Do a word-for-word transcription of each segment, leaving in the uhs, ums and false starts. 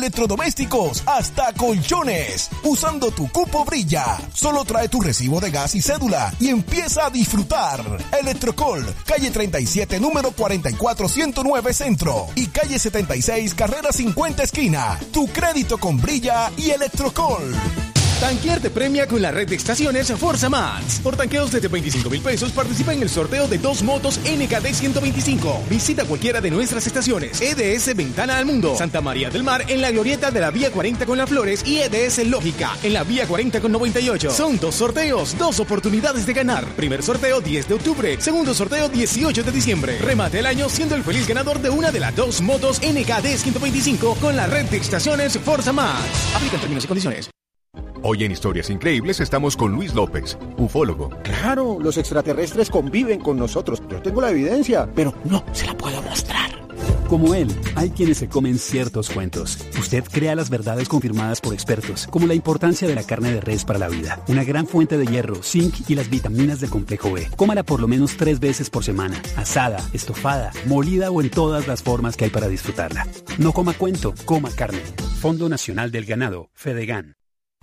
Electrodomésticos, hasta colchones. Usando tu cupo Brilla. Solo trae tu recibo de gas y cédula y empieza a disfrutar. Electrocol, calle treinta y siete, número cuarenta y cuatro ciento nueve Centro y calle setenta y seis, carrera cincuenta esquina. Tu crédito con Brilla y Electrocol. Tanquear te premia con la red de estaciones Forza Max. Por tanqueos desde veinticinco mil pesos participa en el sorteo de dos motos N K D ciento veinticinco. Visita cualquiera de nuestras estaciones. E D S Ventana al Mundo, Santa María del Mar en la glorieta de la Vía cuarenta con Las Flores y E D S Lógica en la Vía cuarenta con noventa y ocho. Son dos sorteos, dos oportunidades de ganar. Primer sorteo diez de octubre, segundo sorteo dieciocho de diciembre. Remate el año siendo el feliz ganador de una de las dos motos N K D ciento veinticinco con la red de estaciones Forza Max. Aplican términos y condiciones. Hoy en Historias Increíbles estamos con Luis López, ufólogo. Claro, los extraterrestres conviven con nosotros. Yo tengo la evidencia, pero no se la puedo mostrar. Como él, hay quienes se comen ciertos cuentos. Usted crea las verdades confirmadas por expertos, como la importancia de la carne de res para la vida, una gran fuente de hierro, zinc y las vitaminas del complejo B. Cómala por lo menos tres veces por semana, asada, estofada, molida o en todas las formas que hay para disfrutarla. No coma cuento, coma carne. Fondo Nacional del Ganado, Fedegan.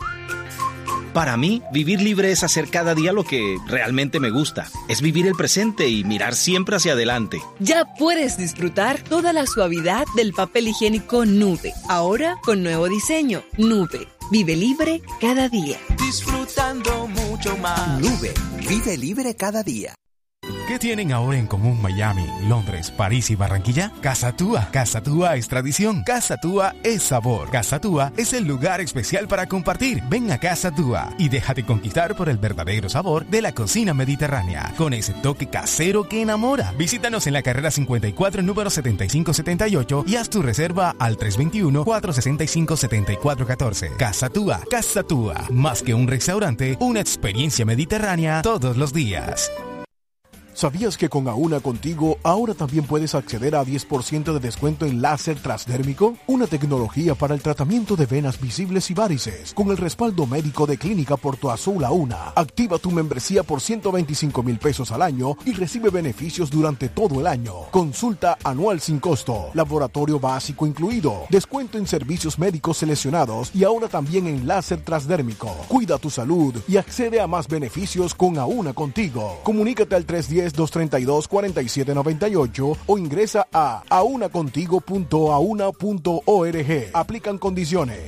Para mí, vivir libre es hacer cada día lo que realmente me gusta. Es vivir el presente y mirar siempre hacia adelante. Ya puedes disfrutar toda la suavidad del papel higiénico Nube. Ahora con nuevo diseño, Nube. Vive libre cada día. Disfrutando mucho más. Nube. Vive libre cada día. ¿Qué tienen ahora en común Miami, Londres, París y Barranquilla? Casa Túa. Casa Túa es tradición. Casa Túa es sabor. Casa Túa es el lugar especial para compartir. Ven a Casa Túa y déjate conquistar por el verdadero sabor de la cocina mediterránea, con ese toque casero que enamora. Visítanos en la carrera cincuenta y cuatro, número setenta y cinco setenta y ocho y haz tu reserva al tres dos uno, cuatro seis cinco, siete cuatro uno cuatro. Casa Túa. Casa Túa. Más que un restaurante, una experiencia mediterránea todos los días. ¿Sabías que con Auna Contigo ahora también puedes acceder a diez por ciento de descuento en láser transdérmico? Una tecnología para el tratamiento de venas visibles y varices, con el respaldo médico de Clínica Porto Azul Auna. Activa tu membresía por ciento veinticinco mil pesos al año y recibe beneficios durante todo el año. Consulta anual sin costo, laboratorio básico incluido, descuento en servicios médicos seleccionados y ahora también en láser transdérmico. Cuida tu salud y accede a más beneficios con Auna Contigo. Comunícate al tres uno cero, dos tres dos, cuatro siete nueve ocho o ingresa a aunacontigo punto auna punto org. Aplican condiciones.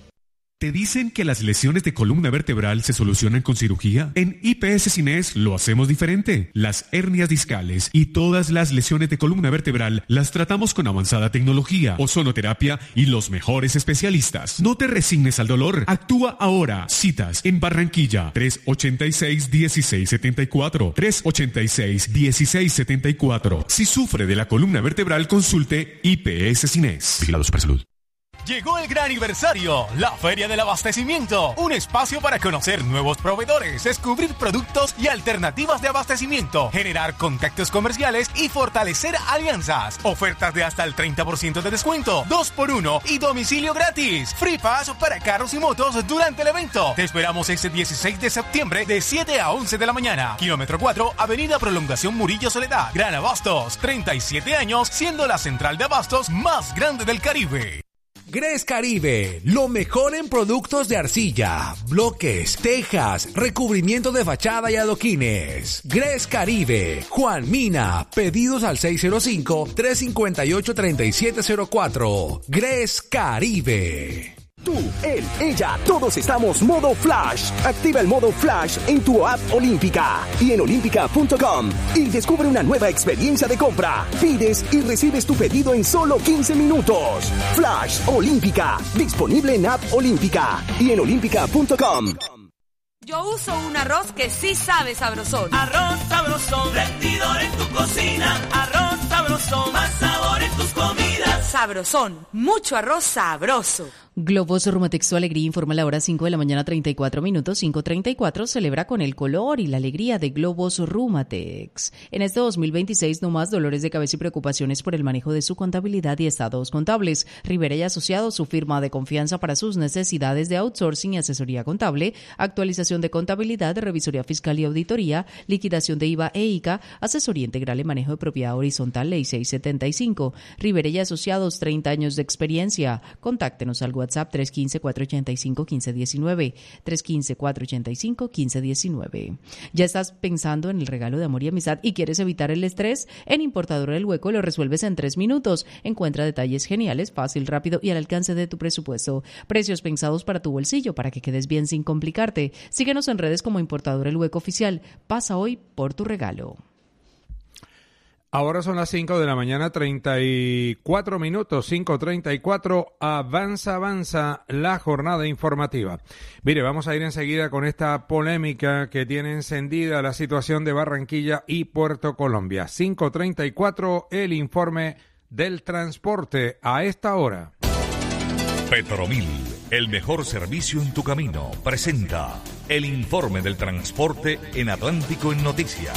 ¿Te dicen que las lesiones de columna vertebral se solucionan con cirugía? En I P S Cines lo hacemos diferente. Las hernias discales y todas las lesiones de columna vertebral las tratamos con avanzada tecnología, ozonoterapia y los mejores especialistas. No te resignes al dolor. Actúa ahora. Citas en Barranquilla, tres ochenta y seis, dieciséis setenta y cuatro, tres ochenta y seis, dieciséis setenta y cuatro. Si sufre de la columna vertebral, consulte I P S Cines. Vigilado Supersalud. Llegó el gran aniversario, la Feria del Abastecimiento, un espacio para conocer nuevos proveedores, descubrir productos y alternativas de abastecimiento, generar contactos comerciales y fortalecer alianzas. Ofertas de hasta el treinta por ciento de descuento, dos por uno y domicilio gratis. Free Pass para carros y motos durante el evento. Te esperamos este dieciséis de septiembre de siete a once de la mañana. Kilómetro cuatro, Avenida Prolongación Murillo Soledad, Gran Abastos. treinta y siete años siendo la central de abastos más grande del Caribe. Gres Caribe, lo mejor en productos de arcilla, bloques, tejas, recubrimiento de fachada y adoquines. Gres Caribe, Juan Mina, pedidos al seis cero cinco, tres cinco ocho, tres siete cero cuatro. Gres Caribe. Tú, él, ella, todos estamos modo Flash. Activa el modo Flash en tu app Olímpica y en olímpica punto com y descubre una nueva experiencia de compra. Pides y recibes tu pedido en solo quince minutos. Flash Olímpica, disponible en app Olímpica y en olímpica punto com. Yo uso un arroz que sí sabe sabrosón. Arroz sabrosón, rendidor en tu cocina. Arroz sabrosón, más sabor en tus comidas. Sabrosón, mucho arroz sabroso. Globos Rumatex, su alegría, informa la hora cinco de la mañana, treinta y cuatro minutos. cinco treinta y cuatro celebra con el color y la alegría de Globos Rumatex. En este dos mil veintiséis, no más dolores de cabeza y preocupaciones por el manejo de su contabilidad y estados contables. Rivera y Asociados, su firma de confianza para sus necesidades de outsourcing y asesoría contable, actualización de contabilidad, revisoría fiscal y auditoría, liquidación de I V A e I C A, asesoría integral en manejo de propiedad horizontal, ley seiscientos setenta y cinco. Rivera y Asociados, treinta años de experiencia. Contáctenos al WhatsApp tres uno cinco, cuatro ocho cinco, uno cinco uno nueve, tres uno cinco, cuatro ocho cinco, uno cinco uno nueve. ¿Ya estás pensando en el regalo de amor y amistad y quieres evitar el estrés? En Importadora El Hueco lo resuelves en tres minutos. Encuentra detalles geniales, fácil, rápido y al alcance de tu presupuesto. Precios pensados para tu bolsillo, para que quedes bien sin complicarte. Síguenos en redes como Importadora El Hueco Oficial. Pasa hoy por tu regalo. Ahora son las cinco de la mañana, treinta y cuatro minutos, cinco treinta y cuatro, avanza, avanza la jornada informativa. Mire, vamos a ir enseguida con esta polémica que tiene encendida la situación de Barranquilla y Puerto Colombia. cinco treinta y cuatro, el informe del transporte a esta hora. Petromil, el mejor servicio en tu camino, presenta el informe del transporte en Atlántico en Noticias.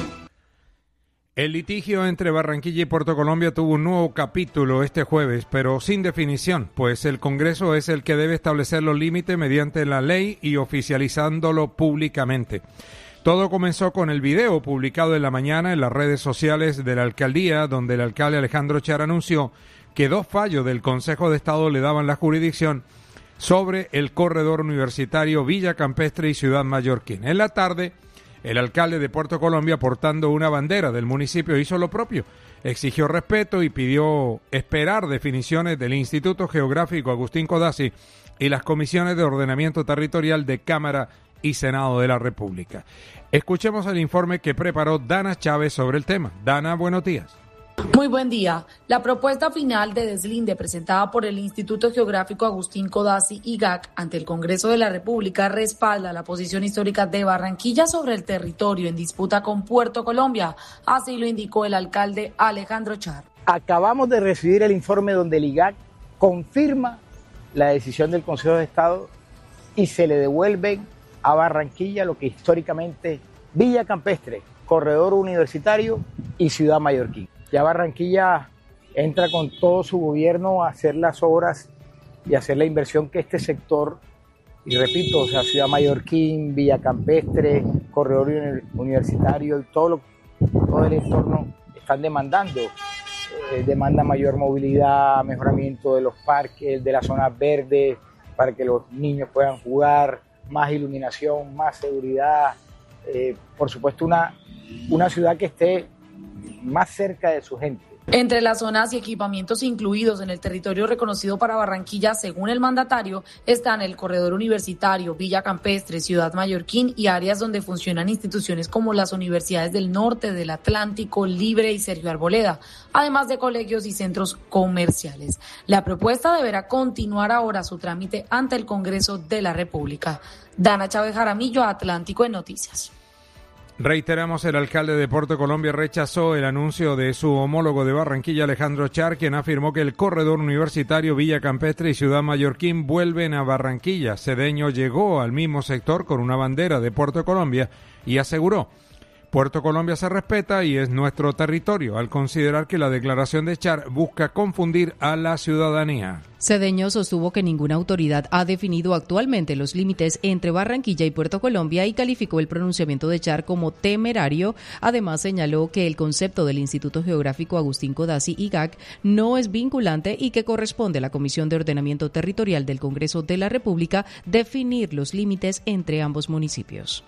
El litigio entre Barranquilla y Puerto Colombia tuvo un nuevo capítulo este jueves, pero sin definición, pues el Congreso es el que debe establecer los límites mediante la ley y oficializándolo públicamente. Todo comenzó con el video publicado en la mañana en las redes sociales de la alcaldía, donde el alcalde Alejandro Char anunció que dos fallos del Consejo de Estado le daban la jurisdicción sobre el corredor universitario Villa Campestre y Ciudad Mallorquín. En la tarde, el alcalde de Puerto Colombia, portando una bandera del municipio, hizo lo propio. Exigió respeto y pidió esperar definiciones del Instituto Geográfico Agustín Codazzi y las comisiones de ordenamiento territorial de Cámara y Senado de la República. Escuchemos el informe que preparó Dana Chávez sobre el tema. Dana, buenos días. Muy buen día. La propuesta final de deslinde presentada por el Instituto Geográfico Agustín Codazzi I G A C ante el Congreso de la República respalda la posición histórica de Barranquilla sobre el territorio en disputa con Puerto Colombia. Así lo indicó el alcalde Alejandro Char. Acabamos de recibir el informe donde el I G A C confirma la decisión del Consejo de Estado y se le devuelven a Barranquilla lo que históricamente Villa Campestre, Corredor Universitario y Ciudad Mallorquín. Ya Barranquilla entra con todo su gobierno a hacer las obras y hacer la inversión que este sector, y repito, o sea, Ciudad Mallorquín, Villa Campestre, Corredor Universitario y todo, lo, todo el entorno están demandando. Eh, demanda mayor movilidad, mejoramiento de los parques, de las zonas verdes, para que los niños puedan jugar, más iluminación, más seguridad, eh, por supuesto una, una ciudad que esté más cerca de su gente. Entre las zonas y equipamientos incluidos en el territorio reconocido para Barranquilla, según el mandatario, están el Corredor Universitario, Villa Campestre, Ciudad Mallorquín y áreas donde funcionan instituciones como las universidades del norte, del Atlántico, Libre y Sergio Arboleda, además de colegios y centros comerciales. La propuesta deberá continuar ahora su trámite ante el Congreso de la República. Dana Chávez Jaramillo, Atlántico en Noticias. Reiteramos, el alcalde de Puerto Colombia rechazó el anuncio de su homólogo de Barranquilla, Alejandro Char, quien afirmó que el corredor universitario Villa Campestre y Ciudad Mallorquín vuelven a Barranquilla. Cedeño llegó al mismo sector con una bandera de Puerto Colombia y aseguró: Puerto Colombia se respeta y es nuestro territorio, al considerar que la declaración de Char busca confundir a la ciudadanía. Cedeño sostuvo que ninguna autoridad ha definido actualmente los límites entre Barranquilla y Puerto Colombia y calificó el pronunciamiento de Char como temerario. Además, señaló que el concepto del Instituto Geográfico Agustín Codazzi I G A C no es vinculante y que corresponde a la Comisión de Ordenamiento Territorial del Congreso de la República definir los límites entre ambos municipios.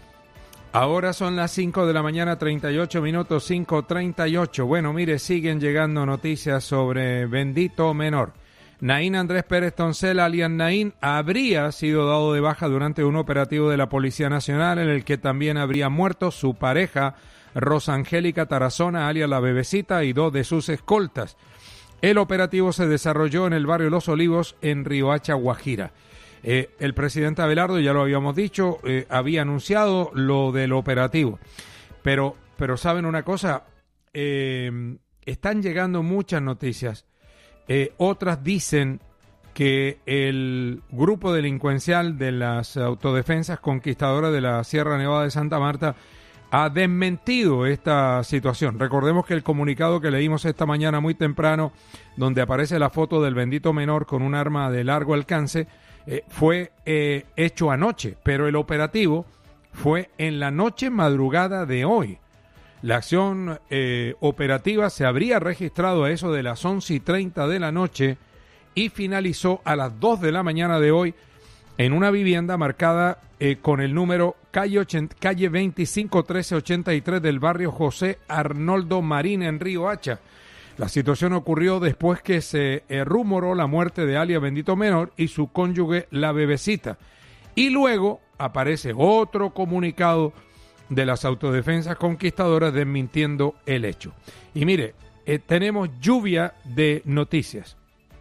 Ahora son las cinco de la mañana, treinta y ocho minutos, cinco treinta y ocho. Bueno, mire, siguen llegando noticias sobre Bendito Menor. Naín Andrés Pérez Toncel, alias Naín, habría sido dado de baja durante un operativo de la Policía Nacional en el que también habría muerto su pareja, Rosa Angélica Tarazona, alias La Bebecita, y dos de sus escoltas. El operativo se desarrolló en el barrio Los Olivos, en Riohacha, Guajira. Eh, el presidente Abelardo, ya lo habíamos dicho, eh, había anunciado lo del operativo. Pero, pero ¿saben una cosa? Eh, están llegando muchas noticias. Eh, otras dicen que el grupo delincuencial de las autodefensas conquistadoras de la Sierra Nevada de Santa Marta ha desmentido esta situación. Recordemos que el comunicado que leímos esta mañana muy temprano, donde aparece la foto del bendito menor con un arma de largo alcance, eh, fue eh, hecho anoche, pero el operativo fue en la noche madrugada de hoy. La acción eh, operativa se habría registrado a eso de las once y treinta de la noche y finalizó a las dos de la mañana de hoy en una vivienda marcada eh, con el número calle, ochenta, calle veinticinco trece ochenta y tres del barrio José Arnoldo Marín en Río Hacha. La situación ocurrió después que se eh, rumoró la muerte de alias Bendito Menor y su cónyuge La Bebecita. Y luego aparece otro comunicado de las autodefensas conquistadoras desmintiendo el hecho. Y mire, eh, tenemos lluvia de noticias.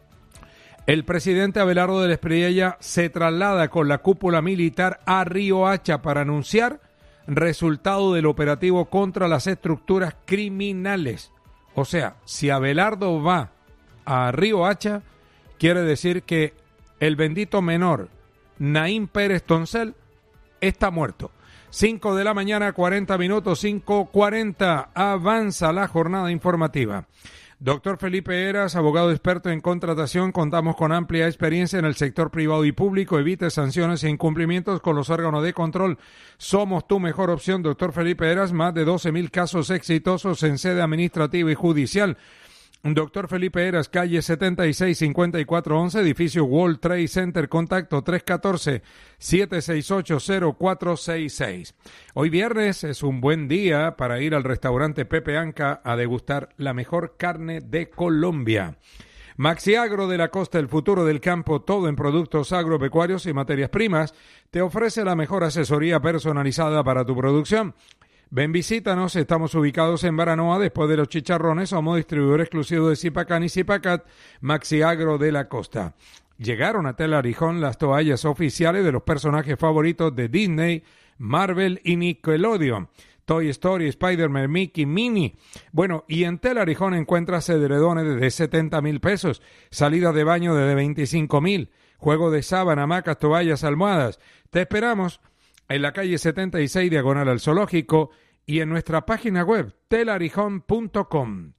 El presidente Abelardo de la Espriella se traslada con la cúpula militar a Río Hacha para anunciar resultado del operativo contra las estructuras criminales. O sea, si Abelardo va a Río Hacha, quiere decir que el bendito menor Naín Pérez Toncel está muerto. cinco de la mañana, cuarenta minutos, cinco cuarenta, avanza la jornada informativa. Doctor Felipe Heras, abogado experto en contratación, contamos con amplia experiencia en el sector privado y público, evite sanciones e incumplimientos con los órganos de control. Somos tu mejor opción, doctor Felipe Heras, más de doce mil casos exitosos en sede administrativa y judicial. Doctor Felipe Heras, calle setenta y seis cincuenta y cuatro once, edificio World Trade Center, contacto tres uno cuatro, siete seis ocho, cero cuatro seis seis. Hoy viernes es un buen día para ir al restaurante Pepe Anca a degustar la mejor carne de Colombia. Maxiagro de la Costa, el futuro del campo, todo en productos agropecuarios y materias primas, te ofrece la mejor asesoría personalizada para tu producción. Ven, visítanos, estamos ubicados en Baranoa, después de los Chicharrones, somos distribuidor exclusivo de Zipacán y Zipacat, Maxiagro de la Costa. Llegaron a Tela Arijón las toallas oficiales de los personajes favoritos de Disney, Marvel y Nickelodeon. Toy Story, Spider-Man, Mickey, Minnie. Bueno, y en Tela Arijón encuentras edredones desde setenta mil pesos, salidas de baño desde veinticinco mil, juego de sábana, hamacas, toallas, almohadas. Te esperamos en la calle setenta y seis, diagonal al Zoológico, y en nuestra página web, telarijón punto com.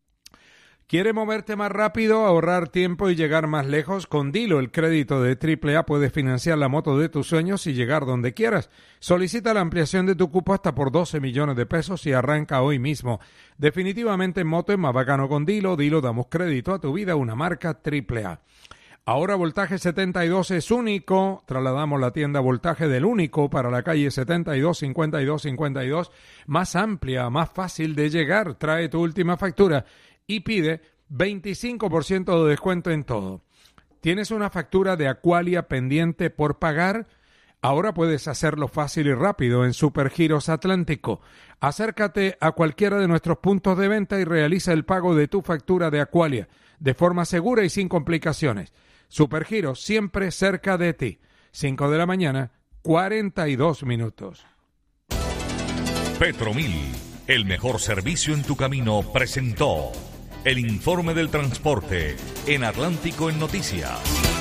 ¿Quieres moverte más rápido, ahorrar tiempo y llegar más lejos? Con Dilo, el crédito de triple A, puedes financiar la moto de tus sueños y llegar donde quieras. Solicita la ampliación de tu cupo hasta por doce millones de pesos y arranca hoy mismo. Definitivamente en moto es más bacano con Dilo. Dilo, damos crédito a tu vida, una marca triple A. Ahora Voltaje setenta y dos es único, trasladamos la tienda Voltaje del único para la calle setenta y dos, cincuenta y dos, cincuenta y dos, más amplia, más fácil de llegar. Trae tu última factura y pide veinticinco por ciento de descuento en todo. ¿Tienes una factura de Aqualia pendiente por pagar? Ahora puedes hacerlo fácil y rápido en Supergiros Atlántico. Acércate a cualquiera de nuestros puntos de venta y realiza el pago de tu factura de Aqualia de forma segura y sin complicaciones. Supergiros, siempre cerca de ti. cinco de la mañana, cuarenta y dos minutos. Petromil, el mejor servicio en tu camino, presentó el informe del transporte en Atlántico en Noticias.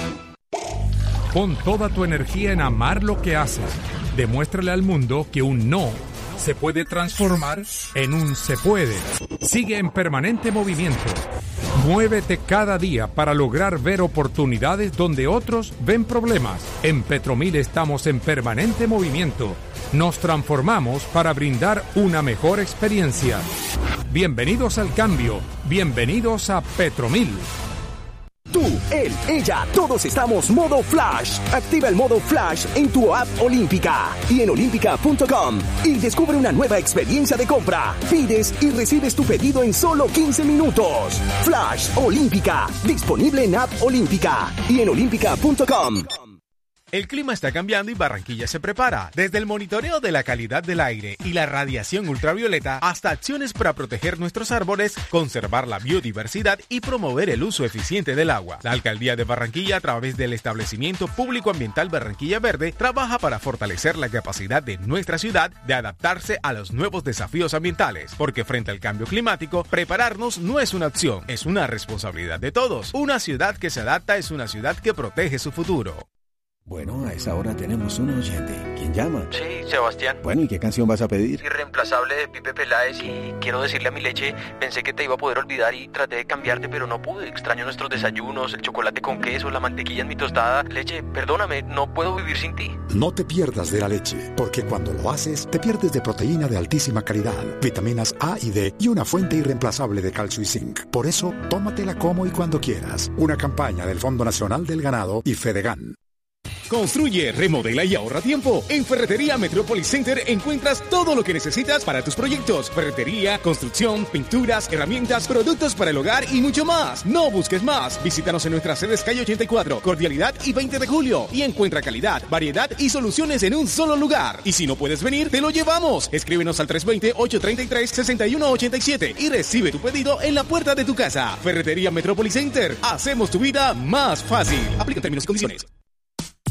Pon toda tu energía en amar lo que haces. Demuéstrale al mundo que un no se puede transformar en un se puede. Sigue en permanente movimiento. Muévete cada día para lograr ver oportunidades donde otros ven problemas. En Petromil estamos en permanente movimiento. Nos transformamos para brindar una mejor experiencia. Bienvenidos al cambio. Bienvenidos a Petromil. Tú, él, ella, todos estamos modo Flash. Activa el modo Flash en tu app Olímpica y en olímpica punto com y descubre una nueva experiencia de compra. Pides y recibes tu pedido en solo quince minutos. Flash Olímpica, disponible en app Olímpica y en olímpica punto com. El clima está cambiando y Barranquilla se prepara. Desde el monitoreo de la calidad del aire y la radiación ultravioleta hasta acciones para proteger nuestros árboles, conservar la biodiversidad y promover el uso eficiente del agua. La Alcaldía de Barranquilla, a través del establecimiento público ambiental Barranquilla Verde, trabaja para fortalecer la capacidad de nuestra ciudad de adaptarse a los nuevos desafíos ambientales, porque frente al cambio climático, prepararnos no es una opción, es una responsabilidad de todos. Una ciudad que se adapta es una ciudad que protege su futuro. Bueno, a esa hora tenemos un oyente. ¿Quién llama? Sí, Sebastián. Bueno, ¿y qué canción vas a pedir? Irreemplazable de Pipe Peláez, y quiero decirle a mi leche, pensé que te iba a poder olvidar y traté de cambiarte, pero no pude. Extraño nuestros desayunos, el chocolate con queso, la mantequilla en mi tostada. Leche, perdóname, no puedo vivir sin ti. No te pierdas de la leche, porque cuando lo haces, te pierdes de proteína de altísima calidad, vitaminas A y D y una fuente irreemplazable de calcio y zinc. Por eso, tómatela como y cuando quieras. Una campaña del Fondo Nacional del Ganado y Fedegan. Construye, remodela y ahorra tiempo. En Ferretería Metropolis Center encuentras todo lo que necesitas para tus proyectos. Ferretería, construcción, pinturas, herramientas, productos para el hogar y mucho más. No busques más. Visítanos en nuestras sedes calle ochenta y cuatro, Cordialidad y veinte de julio. Y encuentra calidad, variedad y soluciones en un solo lugar. Y si no puedes venir, te lo llevamos. Escríbenos al tres dos cero, ocho tres tres, seis uno ocho siete y recibe tu pedido en la puerta de tu casa. Ferretería Metropolis Center. Hacemos tu vida más fácil. Aplica términos y condiciones.